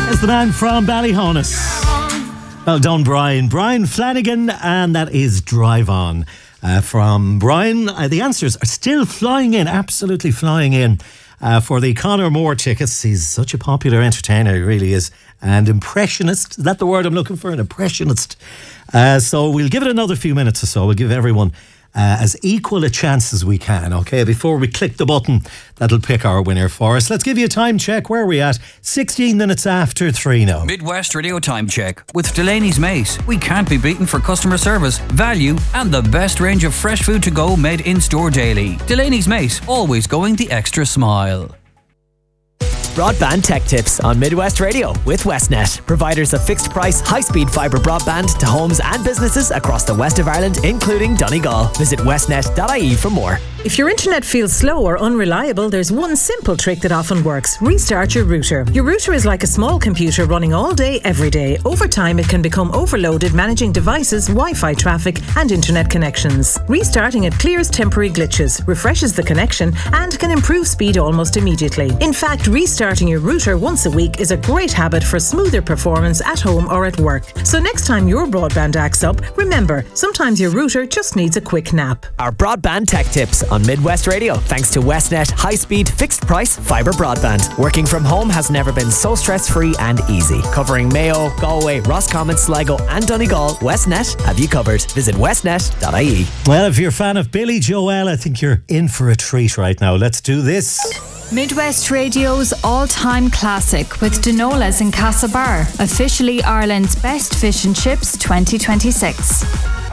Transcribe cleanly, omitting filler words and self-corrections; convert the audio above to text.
That's the man from Ballyhonus. Well done, Brian. Brian Flanagan, and that is Drive On. From Brian, the answers are still flying in, absolutely flying in. For the Conor Moore tickets. He's such a popular entertainer, he really is. And impressionist, is that the word I'm looking for? An impressionist. So we'll give it another few minutes or so. We'll give everyone as equal a chance as we can, okay, before we click the button that'll pick our winner for us. Let's give you a time check. Where are we at? 16 minutes after 3 now. Midwest Radio Time Check with Delaney's Mate. We can't be beaten for customer service, value and the best range of fresh food to go made in store daily. Delaney's Mate, always going the extra smile. Broadband Tech Tips on Midwest Radio with Westnet, providers of fixed price, high-speed fibre broadband to homes and businesses across the west of Ireland, including Donegal. Visit westnet.ie for more. If your internet feels slow or unreliable, there's one simple trick that often works. Restart your router. Your router is like a small computer running all day, every day. Over time, it can become overloaded managing devices, Wi-Fi traffic and internet connections. Restarting it clears temporary glitches, refreshes the connection and can improve speed almost immediately. In fact, restarting your router once a week is a great habit for smoother performance at home or at work. So next time your broadband acts up, remember, sometimes your router just needs a quick nap. Our Broadband Tech Tips on Midwest Radio, thanks to Westnet high-speed, fixed-price fibre broadband. Working from home has never been so stress-free and easy. Covering Mayo, Galway, Roscommon, Sligo and Donegal, Westnet have you covered. Visit westnet.ie. Well, if you're a fan of Billy Joel, I think you're in for a treat right now. Let's do this. Midwest Radio's all-time classic with Denola's in Castlebar, officially Ireland's best fish and chips 2026.